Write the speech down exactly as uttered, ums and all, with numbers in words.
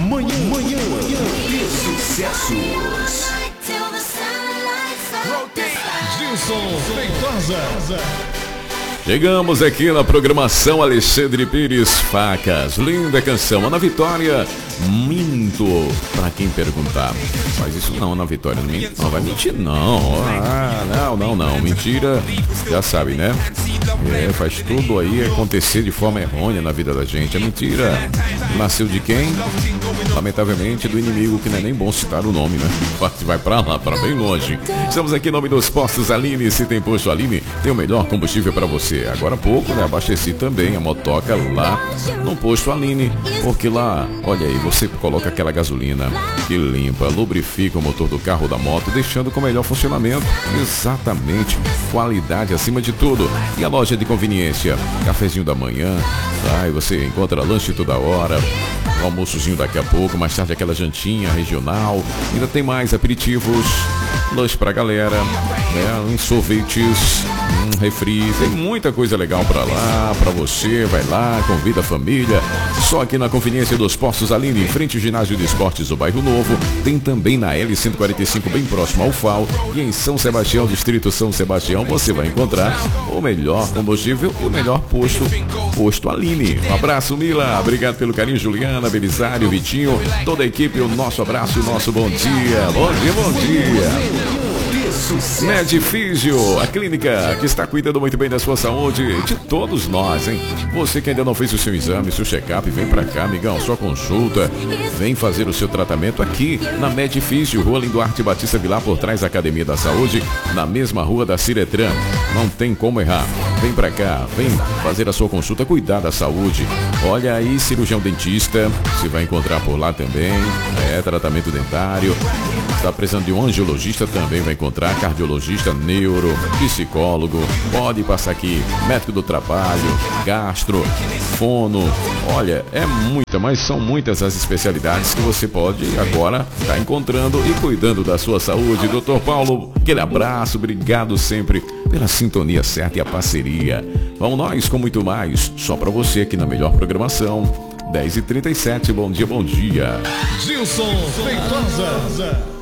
Manhã, manhã, manhã de sucessos. Gilson Feitosa. Chegamos aqui na programação Alexandre Pires Facas. Linda canção. Ana Vitória, minto. Pra quem perguntar. Mas isso não, Ana Vitória. Não, minto, não vai mentir, não. Ah, não, não, não. Mentira, já sabe, né? É, faz tudo aí acontecer de forma errônea na vida da gente. A mentira nasceu de quem? Lamentavelmente do inimigo, que não é nem bom citar o nome, né? Vai pra lá, pra bem longe. Estamos aqui em nome dos postos Aline. Se tem posto Aline, tem o melhor combustível pra você. Agora há pouco, né? Abasteci também a motoca lá no posto Aline. Porque lá, olha aí, você coloca aquela gasolina que limpa, lubrifica o motor do carro ou da moto, deixando com melhor funcionamento. Exatamente. Qualidade acima de tudo. E a loja de conveniência, cafezinho da manhã, tá? E você encontra lanche toda hora, o almoçozinho daqui a pouco, mais tarde aquela jantinha regional, ainda tem mais aperitivos, lanche pra galera, né? Uns sorvetes, um refri, tem muita coisa legal pra lá, pra você, vai lá, convida a família, só aqui na conveniência dos postos Aline, em frente ao ginásio de esportes do Bairro Novo, tem também na L cento e quarenta e cinco, bem próximo ao F A O, e em São Sebastião, distrito São Sebastião, você vai encontrar o melhor combustível e o melhor posto, posto Aline. Um abraço, Mila, obrigado pelo carinho, Juliana, Belisário, Vitinho, toda a equipe, o nosso abraço e o nosso bom dia. Bom dia, bom dia. Medifísio, a clínica que está cuidando muito bem da sua saúde, de todos nós, hein? Você que ainda não fez o seu exame, seu check-up, vem pra cá, amigão, sua consulta, vem fazer o seu tratamento aqui na Medifísio, Rua Linduarte Batista Vilar, por trás da Academia da Saúde, na mesma rua da Ciretran. Não tem como errar. Vem pra cá, vem fazer a sua consulta, cuidar da saúde. Olha aí, cirurgião dentista, você vai encontrar por lá também, é, tratamento dentário. Está precisando de um angiologista, também vai encontrar, cardiologista, neuro, psicólogo, pode passar aqui, médico do trabalho, gastro, fono. Olha, é muita, mas são muitas as especialidades que você pode agora estar encontrando e cuidando da sua saúde. doutor Paulo, aquele abraço, obrigado sempre pela sintonia certa e a parceria. Vamos nós com muito mais, só para você aqui na melhor programação. dez e trinta e sete, bom dia, bom dia. Gilson Feitosa.